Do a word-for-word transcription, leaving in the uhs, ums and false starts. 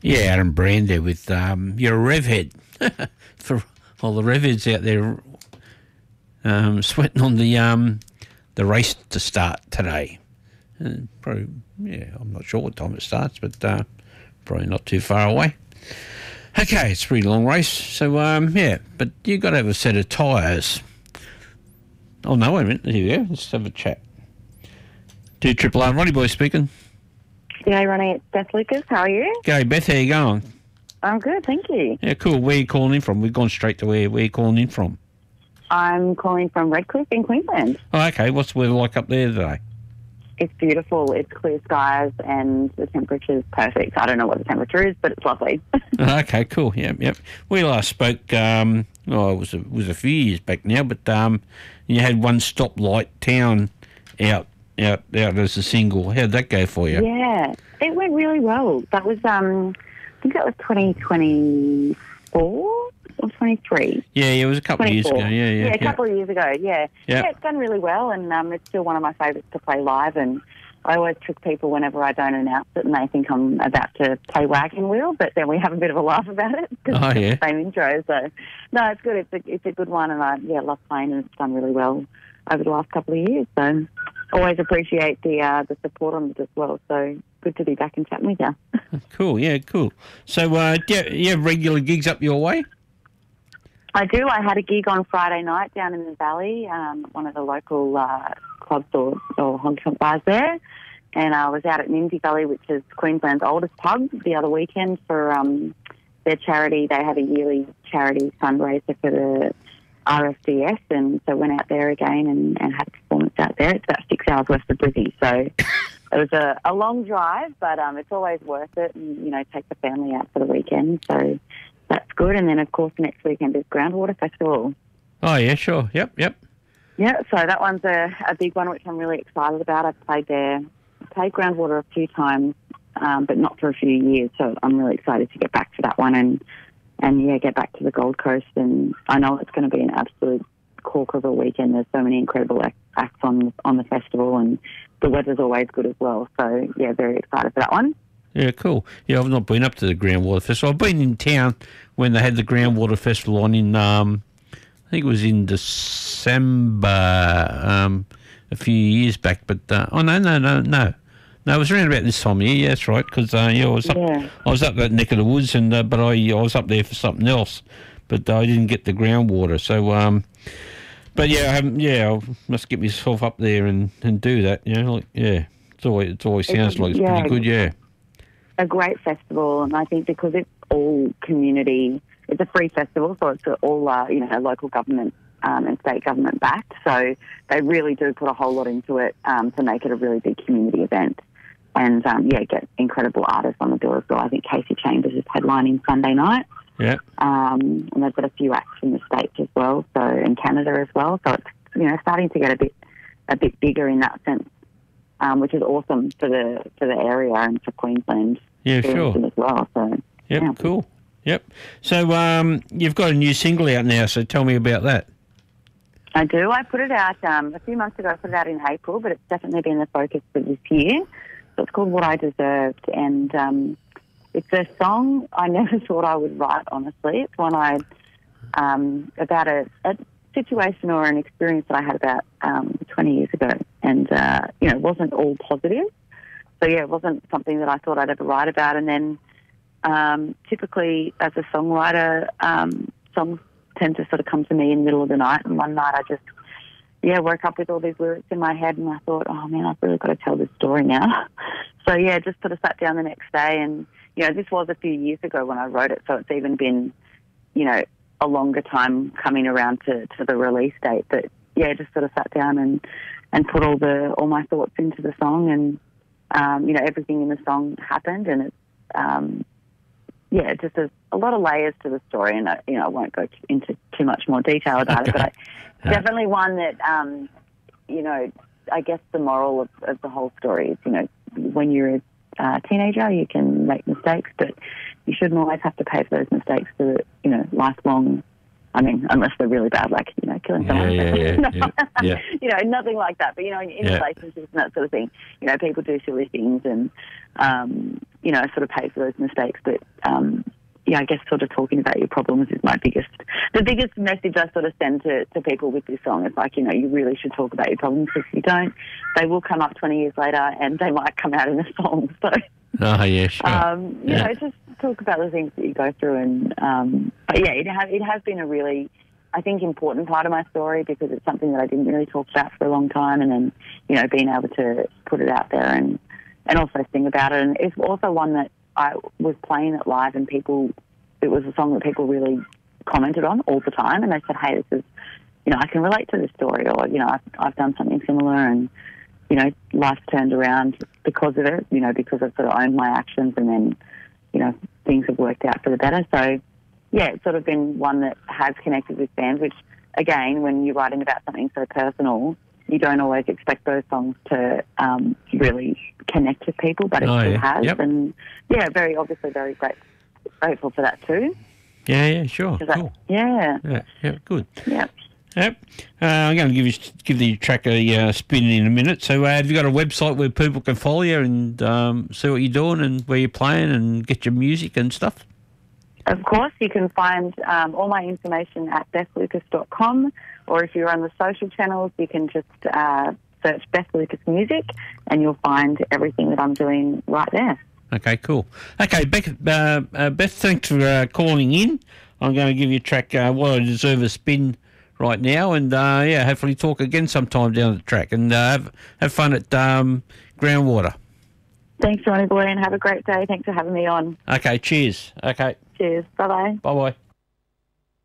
Yeah, Adam Brand there with um, you're a rev head for all the rev heads out there um, sweating on the um, the race to start today. And probably, yeah, I'm not sure what time it starts, but uh, probably not too far away. Okay, it's a pretty long race, so um, yeah, but you got to have a set of tyres. Oh no, wait a minute. Here we go. Let's have a chat. Two triple R, Ronnie Boy speaking. G'day, Ronnie. It's Beth Lucas. How are you? G'day, Beth. How you going? I'm good, thank you. Yeah, cool. Where are you calling in from? We've gone straight to where. Where are you calling in from? I'm calling from Redcliffe in Queensland. Oh, okay. What's the weather like up there today? It's beautiful. It's clear skies and the temperature's perfect. I don't know what the temperature is, but it's lovely. Oh, okay, cool. Yep, yep. We last spoke, um, oh, it was a, it was a few years back now, but um, you had one stoplight town out, out, out as a single. How'd that go for you? Yeah, it went really well. That was, um, I think that was twenty twenty-four or twenty-three. Yeah, yeah, it was a couple of years ago. Yeah, yeah, yeah. yeah. a couple of years ago, yeah. Yeah. Yeah, it's done really well, and um, it's still one of my favourites to play live, and I always trick people whenever I don't announce it, and they think I'm about to play Wagon Wheel, but then we have a bit of a laugh about it because Oh, it's yeah. the same intro. So, no, it's good. It's a, it's a good one, and I yeah love playing, and it's done really well over the last couple of years. So, always appreciate the uh, the support on it as well. So, good to be back and chatting with you. Cool, yeah, cool. So, uh, do you, you have regular gigs up your way? I do. I had a gig on Friday night down in the Valley, um, one of the local uh, clubs or, or honky bars there. And I was out at Nimsy Valley, which is Queensland's oldest pub, the other weekend for um, their charity. They have a yearly charity fundraiser for the R F D S, and so went out there again and, and had a performance out there. It's about six hours west of Brizzy, so it was a, a long drive, but um, it's always worth it. And, you know, take the family out for the weekend, so that's good. And then, of course, next weekend is Groundwater Festival. Oh, yeah, sure. Yep, yep. Yeah, so that one's a, a big one, which I'm really excited about. I've played there, played Groundwater a few times, um, but not for a few years, so I'm really excited to get back to that one and, and yeah, get back to the Gold Coast. And I know it's going to be an absolute corker of a weekend. There's so many incredible act- acts on, on the festival, and the weather's always good as well. So, yeah, very excited for that one. Yeah, cool. Yeah, I've not been up to the Groundwater Festival. I've been in town when they had the Groundwater Festival on in, um, I think it was in December um, a few years back. But, uh, oh, no, no, no, no. No, it was around about this time of year, yeah, that's right, because uh, yeah, I, was up, Yeah. I was up that neck of the woods, and uh, but I, I was up there for something else, but I didn't get the groundwater. So, um, but yeah, I haven't, yeah, I must get myself up there and, and do that, you know, like, yeah. It's always, it always sounds It's- like it's yeah. pretty good, yeah. A great festival, and I think because it's all community, it's a free festival, so it's all uh, you know local government um, and state government backed. So they really do put a whole lot into it um, to make it a really big community event, and um, yeah, get incredible artists on the bill as well. I think Casey Chambers is headlining Sunday night, Yeah. um, and they've got a few acts from the States as well, so and Canada as well. So it's you know starting to get a bit a bit bigger in that sense. Um, which is awesome for the for the area and for Queensland. Yeah, sure. As well. So Yep, yeah. cool. Yep. So um, you've got a new single out now, so tell me about that. I do. I put it out um, a few months ago. I put it out in April, but it's definitely been the focus for this year. So it's called What I Deserved, and um, it's a song I never thought I would write. Honestly, it's one I um, about a, a situation or an experience that I had about um, twenty years ago, and uh, you know, it wasn't all positive. So yeah, it wasn't something that I thought I'd ever write about. And then, um, typically, as a songwriter, um, songs tend to sort of come to me in the middle of the night. And one night, I just yeah woke up with all these lyrics in my head, and I thought, oh man, I've really got to tell this story now. So yeah, just sort of sat down the next day, and you know, this was a few years ago when I wrote it, so it's even been, you know, a longer time coming around to, to the release date. But yeah, just sort of sat down and, and put all the all my thoughts into the song, and um, you know, everything in the song happened, and it's um, yeah, just a, a lot of layers to the story. And I, you know, I won't go into too much more detail about it, but I, definitely one that um, you know, I guess the moral of, of the whole story is, you know, when you're a uh, teenager, you can make mistakes, but you shouldn't always have to pay for those mistakes for, you know, lifelong. I mean, unless they're really bad, like, you know, killing someone. Yeah, yeah, no, yeah, yeah. You know, nothing like that. But, you know, in Yeah. relationships and that sort of thing, you know, people do silly things, and, um, you know, sort of pay for those mistakes. But, um, yeah, I guess sort of talking about your problems is my biggest, the biggest message I sort of send to, to people with this song. It's like, you know, you really should talk about your problems, because if you don't, they will come up twenty years later and they might come out in a song. So, oh, yeah, sure. um, you yeah. know, just talk about the things that you go through. And, um, but yeah, it, ha- it has been a really, I think, important part of my story, because it's something that I didn't really talk about for a long time. And then, you know, being able to put it out there and, and also sing about it. And it's also one that I was playing it live, and people, it was a song that people really commented on all the time, and they said, hey, this is, you know, I can relate to this story, or, you know, I've, I've done something similar, and, you know, life turned around because of it, you know, because I've sort of owned my actions, and then, you know, things have worked out for the better. So, yeah, it's sort of been one that has connected with fans, which, again, when you're writing about something so personal, you don't always expect those songs to um, really connect with people, but it oh, still yeah. has. Yep. And, yeah, very obviously very great, grateful for that too. Yeah, yeah, sure. That, Cool. yeah. Yeah, yeah, good. Yeah. Yep. Uh, I'm going to give you give the track a uh, spin in a minute. So, uh, have you got a website where people can follow you and um, see what you're doing and where you're playing and get your music and stuff? Of course, you can find um, all my information at beth lucas dot com, or if you're on the social channels, you can just uh, search Beth Lucas Music, and you'll find everything that I'm doing right there. Okay, cool. Okay, Beth, uh, uh, Beth thanks for uh, calling in. I'm going to give you a track, uh, What I Deserve a Spin, right now, and uh, yeah, hopefully talk again sometime down the track, and uh, have, have fun at um, Groundwater. Thanks, Ronnie Boy, and have a great day. Thanks for having me on. Okay, cheers. Okay. Cheers. Bye-bye. Bye-bye.